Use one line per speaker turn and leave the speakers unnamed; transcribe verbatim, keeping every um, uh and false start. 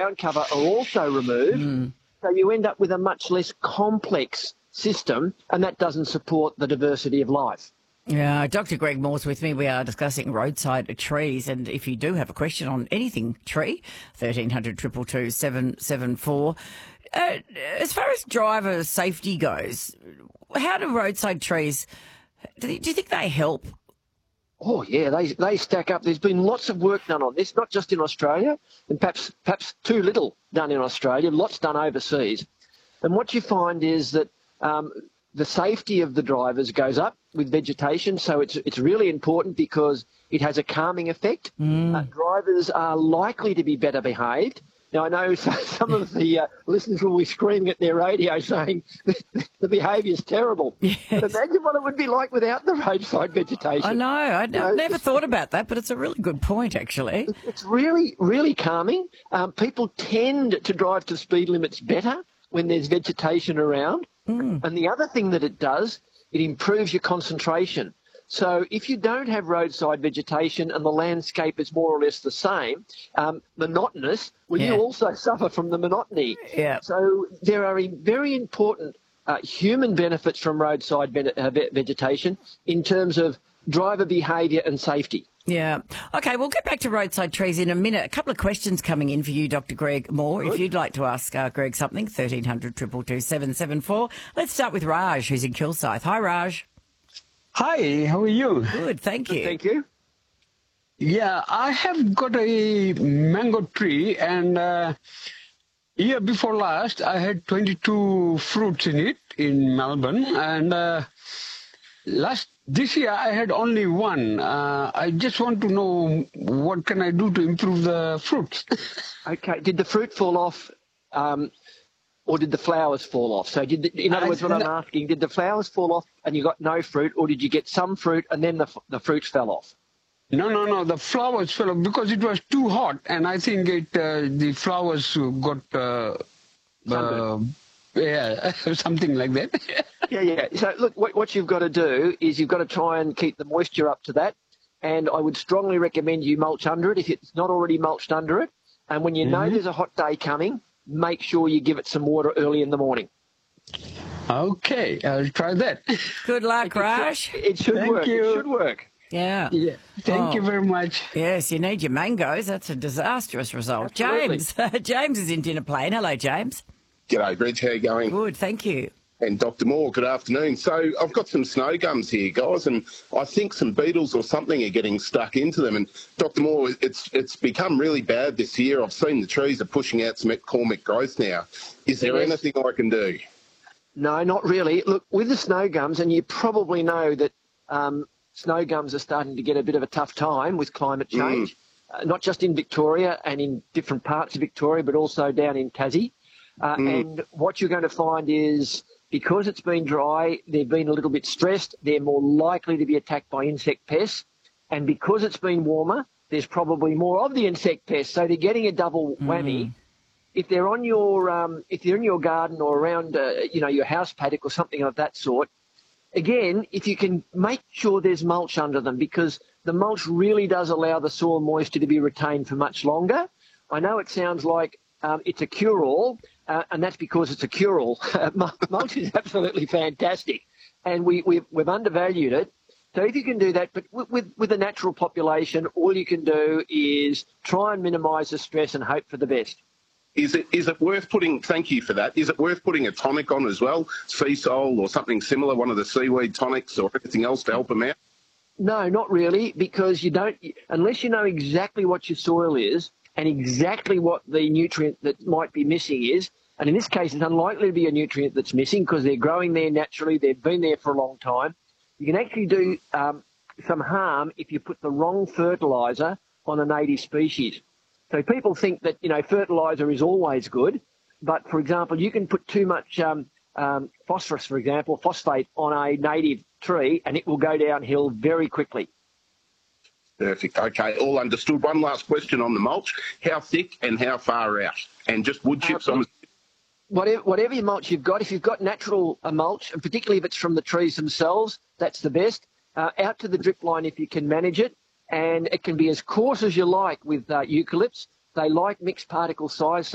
ground cover are also removed.
Mm.
So you end up with a much less complex system, and that doesn't support the diversity of life.
Yeah, Doctor Greg Moore's with me. We are discussing roadside trees, and if you do have a question on anything tree, thirteen hundred, two two two, seven seven four. Uh, as far as driver safety goes, how do roadside trees, do you, do you think they help?
Oh, yeah, they they stack up. There's been lots of work done on this, not just in Australia, and perhaps perhaps too little done in Australia, lots done overseas. And what you find is that um, the safety of the drivers goes up with vegetation, so it's it's really important because it has a calming effect.
Mm.
Uh, drivers are likely to be better behaved. Now, I know some of the uh, listeners will be screaming at their radio saying the behaviour is terrible.
Yes.
But imagine what it would be like without the roadside vegetation.
I know. I'd,
You know,
I've never thought about that, but it's a really good point, actually.
It's really, really calming. Um, people tend to drive to speed limits better when there's vegetation around.
Mm.
And the other thing that it does, it improves your concentration. So if you don't have roadside vegetation and the landscape is more or less the same, um, monotonous, well,
Yeah.
you also suffer from the monotony.
Yeah.
So there are very important uh, human benefits from roadside ve- uh, ve- vegetation in terms of driver behaviour and safety.
Yeah. Okay, we'll get back to roadside trees in a minute. A couple of questions coming in for you, Doctor Greg Moore. If you'd like to ask uh, Greg something, thirteen hundred, two two two, seven seven four. Let's start with Raj, who's in Kilsyth. Hi, Raj.
Hi, how are you?
Good, thank you.
Thank you.
Yeah, I have got a mango tree, and uh, year before last, I had twenty-two fruits in it in Melbourne, and uh, last this year I had only one. Uh, I just want to know what can I do to improve the fruits.
Okay. Did the fruit fall off, um, or did the flowers fall off? So, did the, in other
I-
words, what I'm asking, did the flowers fall off and you got no fruit, or did you get some fruit and then the f- the fruits fell off?
No, no, no. The flowers fell off because it was too hot, and I think it uh, the flowers got uh, uh, yeah something like that.
Yeah, yeah. So, look, what, what you've got to do is you've got to try and keep the moisture up to that. And I would strongly recommend you mulch under it if it's not already mulched under it. And when you know there's a hot day coming, make sure you give it some water early in the morning.
Okay, I'll try that.
Good luck, Raj.
It should
Thank
work.
you.
It should work.
Yeah.
Yeah, thank
Oh.
you very much.
Yes, you need your mangoes. That's a disastrous result.
Absolutely.
James. James is in Dinner Plain. Hello, James.
G'day, Reg. How you going?
Good, thank you.
And Doctor Moore, good afternoon. So I've got some snow gums here, guys, and I think some beetles or something are getting stuck into them. And Doctor Moore, it's it's become really bad this year. I've seen the trees are pushing out some McCormick growth now. Is there
Yes.
anything I can do?
No, not really. Look, with the snow gums, and you probably know that um, snow gums are starting to get a bit of a tough time with climate change, uh, not just in Victoria and in different parts of Victoria, but also down in Tassie. Uh, And what you're going to find is because it's been dry, they've been a little bit stressed. They're more likely to be attacked by insect pests. And because it's been warmer, there's probably more of the insect pests. So they're getting a double whammy. If they're on your, um, if they're in your garden or around, uh, you know, your house paddock or something of that sort, again, if you can make sure there's mulch under them, because the mulch really does allow the soil moisture to be retained for much longer. I know it sounds like um, it's a cure-all, uh, and that's because it's a cure-all. Mulch is absolutely fantastic, and we, we've, we've undervalued it. So if you can do that, but with, with, with the natural population, all you can do is try and minimise the stress and hope for the best.
Is it is it worth putting, thank you for that, is it worth putting a tonic on as well, sea salt or something similar, one of the seaweed tonics or anything else to help them out?
No, not really, because you don't, unless you know exactly what your soil is and exactly what the nutrient that might be missing is, and in this case it's unlikely to be a nutrient that's missing because they're growing there naturally, they've been there for a long time. You can actually do um, some harm if you put the wrong fertiliser on a native species. So people think that, you know, fertiliser is always good, but, for example, you can put too much um, um, phosphorus, for example, phosphate on a native tree and it will go downhill very quickly.
Perfect. Okay, all understood. One last question on the mulch. How thick and how far out? And just wood chips on
Whatever, whatever your mulch you've got, if you've got natural uh, mulch, and particularly if it's from the trees themselves, that's the best. Uh, out to the drip line if you can manage it. And it can be as coarse as you like with uh, eucalypts. They like mixed particle size.